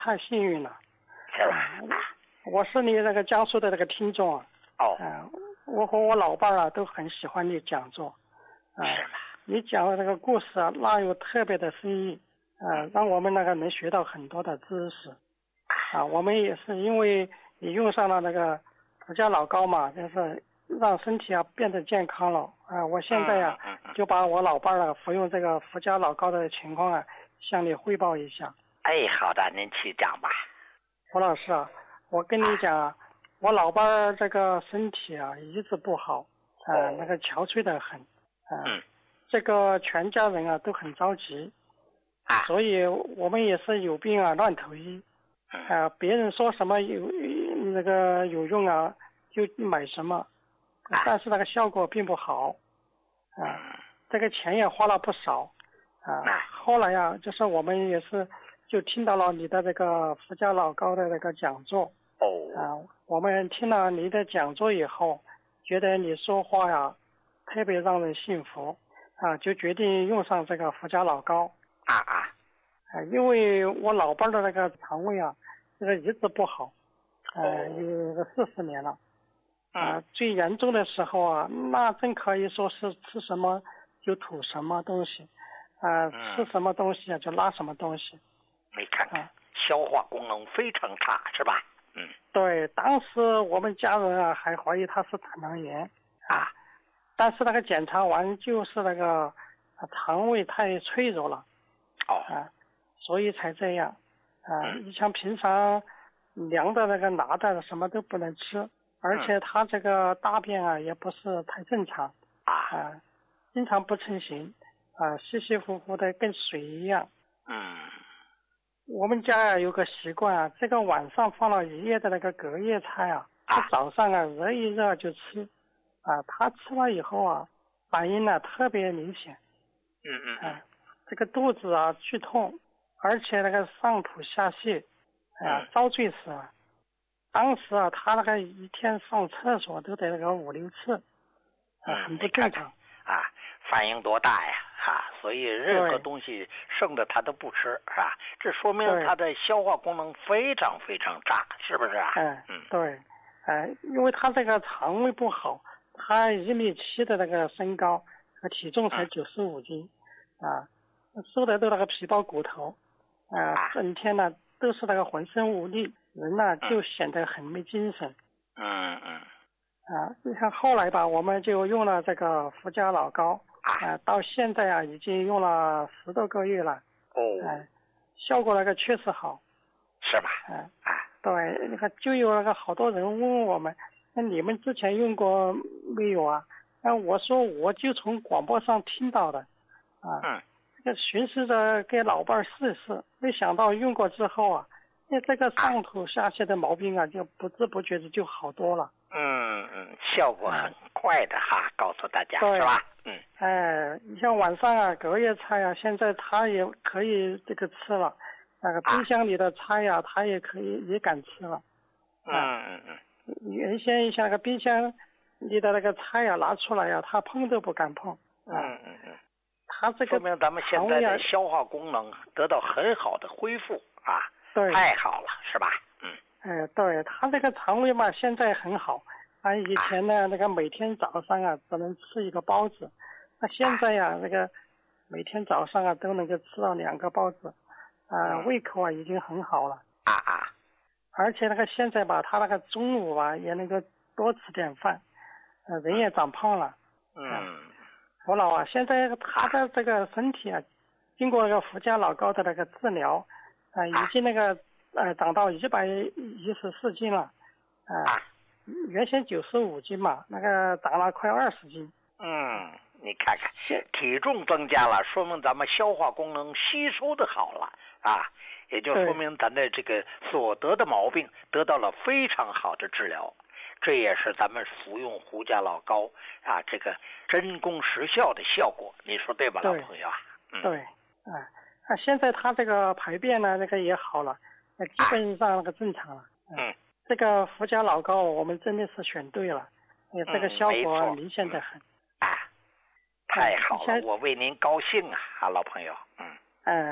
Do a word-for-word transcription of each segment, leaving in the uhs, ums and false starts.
太幸运了。 是吧？ 我是你那个江苏的那个听众啊。 哦。 啊，我和我老伴儿啊都很喜欢你讲座。啊， 是吧？ 你讲的这个故事啊，那有特别的深意。啊，让我们那个能学到很多的知识。啊，我们也是因为你用上了那个福家老膏嘛，就是让身体啊变得健康了。啊，我现在呀、啊、就把我老伴儿啊服用这个福家老膏的情况啊向你汇报一下。 哎，好的，您去讲吧。 胡老师啊，我跟你讲啊，我老伴儿这个身体啊一直不好，啊， 哦、 那个憔悴得很，啊， 嗯， 这个全家人啊都很着急， 啊， 所以我们也是有病啊乱投医，啊，别人说什么有那个有用啊就买什么，但是那个效果并不好，啊，这个钱也花了不少，啊，后来呀、啊，就是我们也是。就听到了你的这个福家老膏的那个讲座哦， 啊，我们听了你的讲座以后，觉得你说话呀特别让人信服啊，就决定用上这个福家老膏啊啊啊，因为我老伴的那个肠胃啊，这个一直不好，呃、啊，有个四十年了，啊， 嗯、 最严重的时候啊，那真可以说是吃什么就吐什么东西，啊， 嗯、 吃什么东西啊就拉什么东西。 没看看、啊，消化功能非常差，是吧？嗯， 对，当时我们家人啊还怀疑他是胆囊炎啊， 但是那个检查完就是那个肠胃太脆弱了， 哦， 啊，所以才这样，啊， 嗯、 你像平常凉的那个辣的什么都不能吃，而且他这个大便啊也不是太正常， 啊， 啊，经常不成形，啊，稀稀糊糊的跟水一样， 嗯。 我们家啊有个习惯啊，这个晚上放了一夜的那个隔夜菜啊，他早上啊热一热就吃，啊，他吃了以后啊，反应呢特别明显， 嗯嗯嗯， 啊，这个肚子啊剧痛，而且那个上吐下泻，哎呀，遭罪死了。当时啊，他那个一天上厕所都得那个五六次，啊，很不正常啊，反应多大呀？啊，所以任何东西剩的他都不吃，是吧？这说明他的消化功能非常非常差，是不是啊？ 哎，嗯，对，哎，因为他这个肠胃不好，他一米七的那个身高和体重才九十五斤，嗯、啊，瘦的都那个皮包骨头，啊，整天呢都是那个浑身无力，人呢就显得很没精神。 嗯嗯。 啊，你看后来吧，我们就用了这个福家老膏。啊，到现在啊，已经用了十多个月了。 哦。 哎，效果那个确实好。 是吧？ 哎， 啊， 对，那个就有那个好多人问我们，那你们之前用过没有啊？那我说我就从广播上听到的。啊。 嗯。 这个寻思着给老伴儿试一试，没想到用过之后啊，那这个上吐下泻的毛病啊，就不知不觉的就好多了。 嗯嗯，效果很快的哈，啊、告诉大家是吧？嗯， 哎，你像晚上啊，隔夜菜啊，现在他也可以这个吃了，那个冰箱里的菜呀、啊，他也可以也敢吃了。 嗯嗯嗯。 原先像那个冰箱里的那个菜呀、啊，拿出来呀、啊，他碰都不敢碰。 嗯嗯嗯。 他这个说明咱们现在的消化功能得到很好的恢复啊。 对。 太好了，是吧？嗯。 哎，对他这个肠胃嘛，现在很好。啊，以前呢，那个每天早上啊，只能吃一个包子，那现在呀、啊，那个每天早上啊，都能够吃到两个包子，啊，胃口啊已经很好了。 啊啊！ 而且那个现在吧，他那个中午啊，也能够多吃点饭，呃，人也长胖了。 嗯。 我老啊，现在他的这个身体啊，经过那个福家老膏的那个治疗，啊，已经那个呃长到一百一十四斤了，啊。原先九十五斤嘛，那个长了快二十斤。 嗯，你看看，体重增加了，说明咱们消化功能吸收的好了啊，也就说明咱的这个所得的毛病得到了非常好的治疗，这也是咱们服用胡家老膏啊这个真功实效的效果，你说对吧，老朋友啊？ 嗯、对，啊，啊，现在他这个排便呢，那个也好了，基本上那个正常了。 嗯。嗯， 这个福家老膏我们真的是选对了，这个效果明显的很。 啊，太好了，我为您高兴啊，啊，老朋友。嗯。 嗯，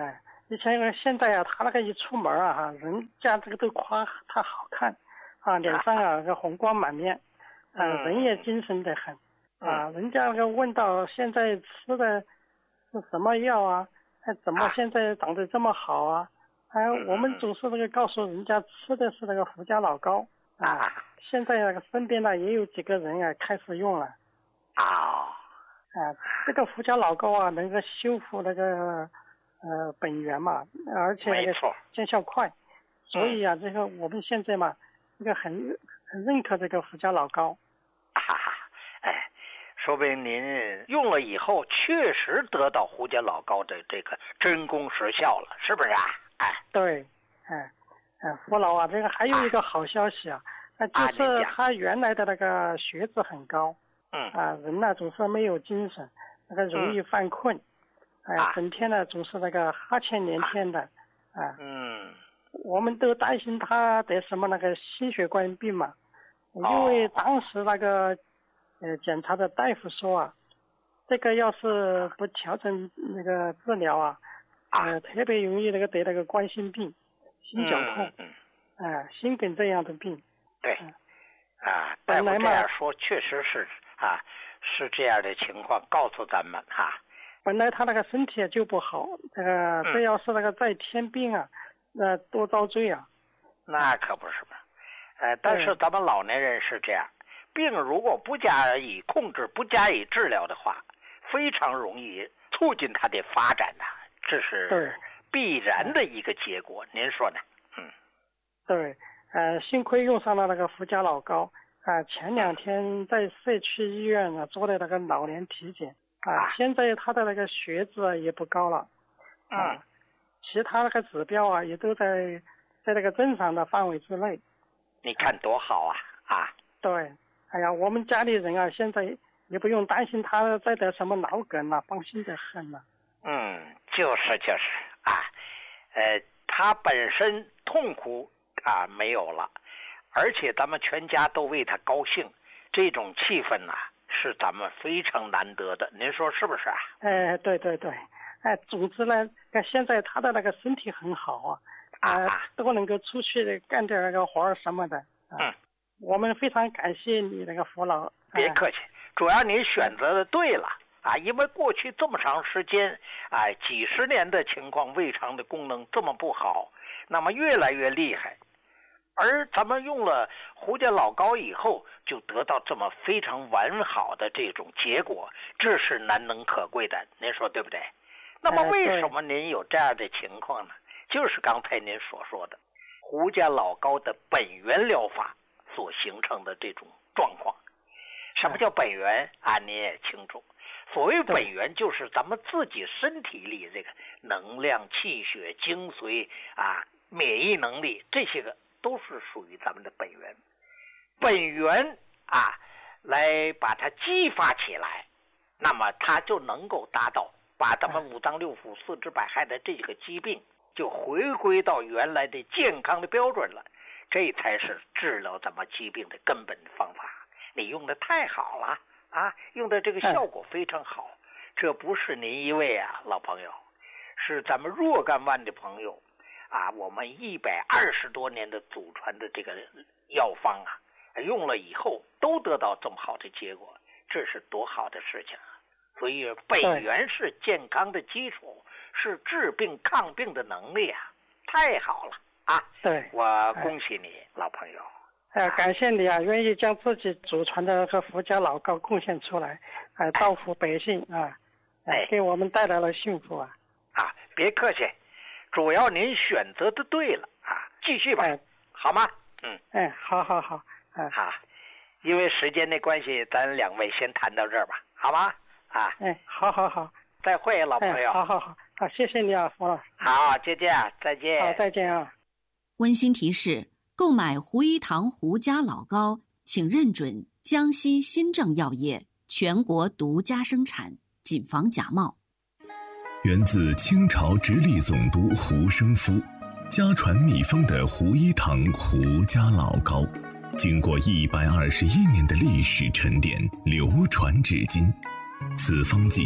以前现在啊，他那个一出门啊，哈，人家这个都夸他好看，啊，脸上啊个红光满面，啊，人也精神得很，啊，人家那个问到现在吃的是什么药啊，哎，怎么现在长得这么好啊？哎，我们总是那个告诉人家吃的是那个福家老膏啊，现在那个身边呢也有几个人啊开始用了， 啊， 啊，这个福家老膏啊能够修复那个。呃，本源嘛，而且那个见效快，所以啊，这个我们现在嘛，这个很很认可这个福家老膏。 哈哈，哎，说明您用了以后确实得到胡家老膏的这个真功实效了，是不是啊？哎， 对，哎，哎，福老啊，这个还有一个好消息啊，那、啊、就是他原来的那个血脂很高， 嗯， 啊，人呢总是没有精神，那个容易犯困。嗯哎，整天呢总是那个哈欠连天的，啊， 嗯， 我们都担心他得什么那个心血管病嘛，因为当时那个呃检查的大夫说啊，这个要是不调整那个治疗啊，呃特别容易那个得那个冠心病、心绞痛， 嗯， 啊，心梗这样的病。 对，啊，大夫这样说确实是啊，是这样的情况，告诉咱们哈。 本来他那个身体也就不好，这个这要是那个再添病啊，那多遭罪啊！ 那可不是嘛，呃，但是咱们老年人是这样，病如果不加以控制、不加以治疗的话，非常容易促进它的发展呐、啊，这是必然的一个结果。您说呢？嗯， 对，呃，幸亏用上了那个福家老膏啊、呃，前两天在社区医院呢做的那个老年体检。啊，现在他的那个血脂也不高了，啊， 嗯， 其他那个指标啊也都在在那个正常的范围之内。 你看多好啊！啊， 对，哎呀，我们家里人啊，现在也不用担心他再得什么脑梗了，放心的很了。 嗯，就是就是啊，呃，他本身痛苦啊没有了，而且咱们全家都为他高兴，这种气氛呐、啊。是咱们非常难得的，您说是不是啊？ 哎，对对对，哎，总之呢，现在他的那个身体很好啊，啊、呃，都能够出去干点那个活儿什么的。啊、 嗯， 我们非常感谢你那个福老。 别客气，哎、主要您选择的对了啊，因为过去这么长时间，哎，几十年的情况，胃肠的功能这么不好，那么越来越厉害。而咱们用了胡家老膏以后，就得到这么非常完好的这种结果，这是难能可贵的，您说对不对？那么为什么您有这样的情况呢？就是刚才您所说的胡家老膏的本源疗法所形成的这种状况。什么叫本源啊？您也清楚，所谓本源就是咱们自己身体里这个能量、气血、精髓啊、免疫能力，这些个都是属于咱们的本源。本源啊，来把它激发起来，那么它就能够达到把咱们五脏六腑、四肢百骸的这个疾病就回归到原来的健康的标准了，这才是治疗咱们疾病的根本方法。你用的太好了啊，用的这个效果非常好。这不是您一位啊老朋友，是咱们若干万的朋友啊，我们一百二十多年的祖传的这个药方啊，用了以后都得到这么好的结果，这是多好的事情啊！所以本源是健康的基础，是治病抗病的能力啊，太好了啊！ 对， 我恭喜你，老朋友。 呃，感谢你啊，愿意将自己祖传的和佛家老膏贡献出来，呃，造福百姓啊， 哎， 给我们带来了幸福啊！ 啊，别客气，主要您选择的对了啊，继续吧， 哎、 好吗？嗯， 哎，好好好，哎、 好，因为时间的关系，咱两位先谈到这儿吧，好吗？啊， 哎，好好好， 再会，老朋友。 哎、好好好，好，谢谢你啊，佛老师。 好，再见，再见。 好，再见啊。 温馨提示：购买胡一堂胡家老膏，请认准江西新政药业全国独家生产，谨防假冒。 源自清朝直隶总督胡生夫，家传秘方的胡一堂胡家老膏，经过一百二十一年的历史沉淀，流传至今。此方剂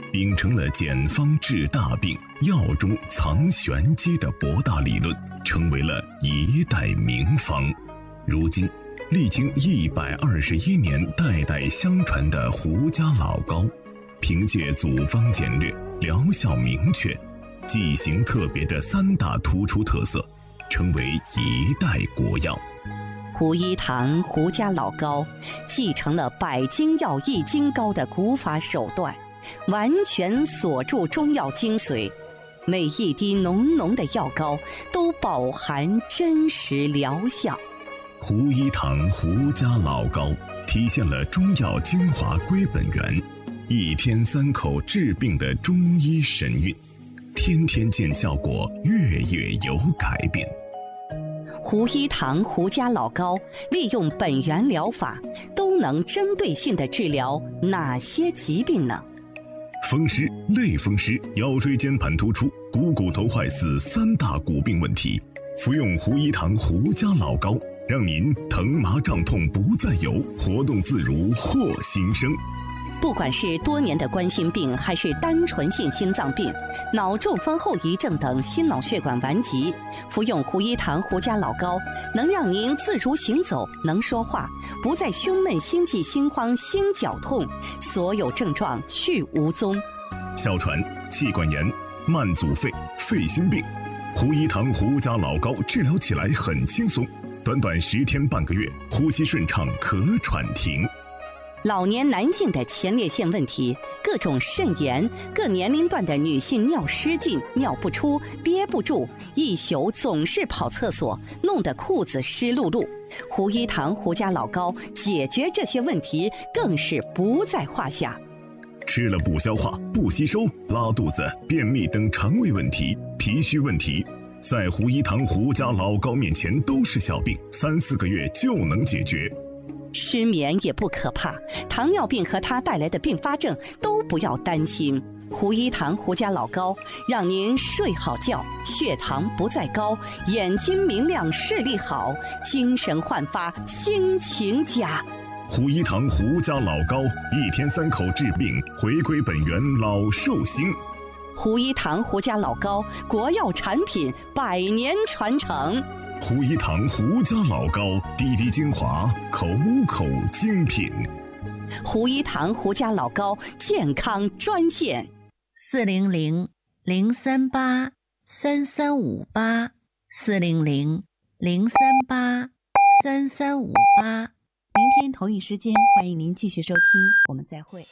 秉承了简方治大病、药中藏玄机的博大理论，成为了一代名方。如今历经一百二十一年代代相传的胡家老膏，凭借组方简略、疗效明确、剂型特别的三大突出特色，成为一代国药。 胡一堂胡家老膏继承了百金药益金膏的古法手段，完全锁住中药精髓，每一滴浓浓的药膏都饱含真实疗效。 胡一堂胡家老膏体现了中药精华归本源，一天三口治病的中医神韵，天天见效果，月月有改变。 胡一堂胡家老膏利用本源疗法，都能针对性地治疗哪些疾病呢？ 风湿、类风湿、腰椎间盘突出、股骨头坏死三大骨病问题，服用胡一堂胡家老膏，让您疼麻胀痛不再有，活动自如获新生。 不管是多年的冠心病，还是单纯性心脏病、脑中风后遗症等心脑血管顽疾，服用胡一堂胡家老膏，能让您自如行走，能说话，不再胸闷、心悸、心慌、心绞痛，所有症状去无踪。 哮喘、气管炎、慢阻肺、肺心病，胡一堂胡家老膏治疗起来很轻松，短短十天半个月，呼吸顺畅，咳喘停。 老年男性的前列腺问题，各种肾炎，各年龄段的女性尿失禁、尿不出、憋不住，一宿总是跑厕所，弄得裤子湿漉漉。胡一堂胡家老膏解决这些问题更是不在话下。 吃了不消化、不吸收、拉肚子、便秘等肠胃问题、脾虚问题，在胡一堂胡家老膏面前都是小病，三四个月就能解决。 失眠也不可怕，糖尿病和它带来的并发症都不要担心。胡一堂胡家老膏让您睡好觉，血糖不再高，眼睛明亮，视力好，精神焕发，心情佳。 胡一堂胡家老膏，一天三口治病，回归本源，老寿星。 胡一堂胡家老膏，国药产品，百年传承。 胡一堂胡家老膏，滴滴精华，口口精品。 胡一堂胡家老膏健康专线： 四零零零三八三三五八，四零零零三八三三五八。明天同一时间，欢迎您继续收听，我们再会。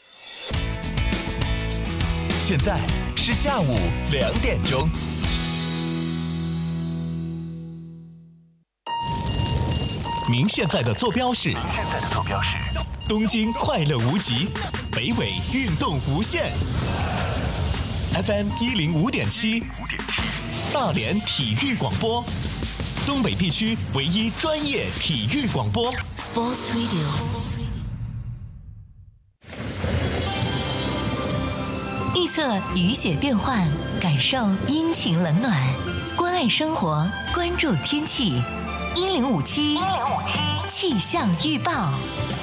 现在是下午两点钟。您现在的坐标是？您现在的坐标是东京快乐无极，北纬运动无限 ，F M 一零五点七，大连体育广播，东北地区唯一专业体育广播 ，Sports Radio。 预测雨雪变幻，感受阴晴冷暖，关爱生活，关注天气。一零五七，一零五七气象预报。